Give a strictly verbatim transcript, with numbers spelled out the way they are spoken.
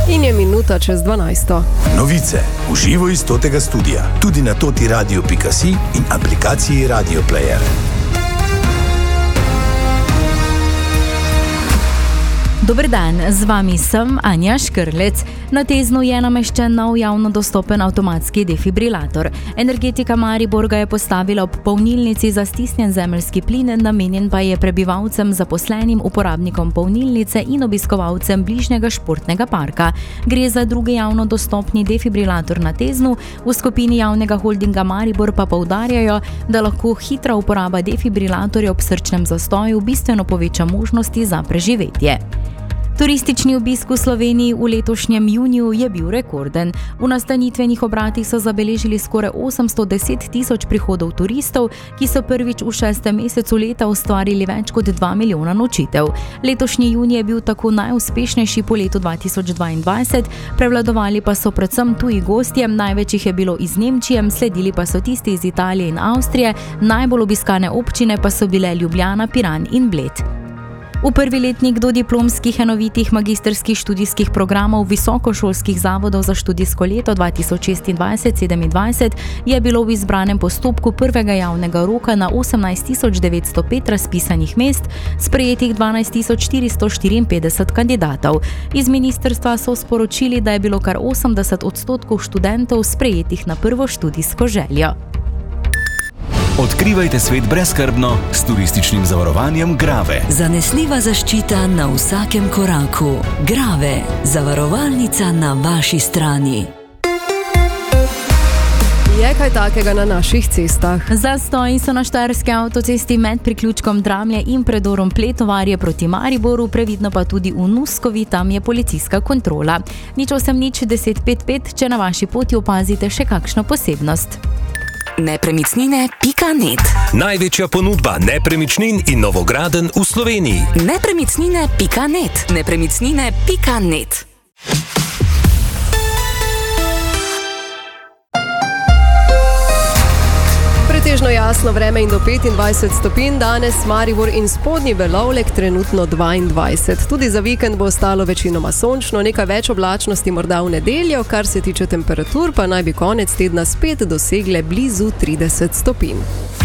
In je minuta čez dvanajsto. Novice v živo iz totega studia, tudi na toti radio pika si in aplikaciji Radio Player. Dober dan, z vami sem Anja Škrlec. Na Teznu je nameščen nov javno dostopen avtomatski defibrilator. Energetika Maribor ga je postavila ob polnilnici za stisnjen zemeljski plin, namenjen pa je prebivalcem, zaposlenim, uporabnikom polnilnice in obiskovalcem bližnjega športnega parka. Gre za drugi javno dostopni defibrilator na Teznu, v skupini javnega holdinga Maribor pa poudarjajo, da lahko hitra uporaba defibrilatorja ob srčnem zastoju bistveno poveča možnosti za preživetje. Turistični obisk v Sloveniji v letošnjem juniju je bil rekorden. V nastanitvenih obratih so zabeležili skoraj osemsto deset tisoč prihodov turistov, ki so prvič v šestem mesecu leta ustvarili več kot dva milijona nočitev. Letošnji junij je bil tako najuspešnejši po letu dva tisoč dvaindvajset, prevladovali pa so predvsem tuji gostje, največ jih je bilo iz Nemčije, sledili pa so tisti iz Italije in Avstrije, najbolj obiskane občine pa so bile Ljubljana, Piran in Bled. V prvi letnik dodiplomskih enovitih magistrskih študijskih programov visokošolskih zavodov za študijsko leto dva tisoč šestindvajset sedemindvajset je bilo v izbranem postopku prvega javnega roka na osemnajst tisoč devetsto pet razpisanih mest, sprejetih dvanajst tisoč štiristo štiriinpetdeset kandidatov. Iz ministrstva so sporočili, da je bilo kar osemdeset odstotkov študentov sprejetih na prvo študijsko željo. Odkrivajte svet brezskrbno s turističnim zavarovanjem Grave. Zanesljiva zaščita na vsakem koraku. Grave, zavarovalnica na vaši strani. Je kaj takega na naših cestah? Zastoji so na štajerski avtocesti med priključkom Dramlje in predorom Pletovarje proti Mariboru, previdno pa tudi v Nuskovi, tam je policijska kontrola. Nič osem nič deset pet pet, če na vaši poti opazite še kakšno posebnost. nepremičnine pika net. Največja ponudba nepremičnin in novogradenj v Sloveniji. nepremičnine pika net. nepremičnine pika net. Pretežno jasno vreme in do petindvajset stopinj, danes Maribor in spodnji Belovlek trenutno dvaindvajset. Tudi za vikend bo ostalo večinoma sončno, nekaj več oblačnosti morda v nedeljo, kar se tiče temperatur, pa naj bi konec tedna spet dosegle blizu trideset stopinj.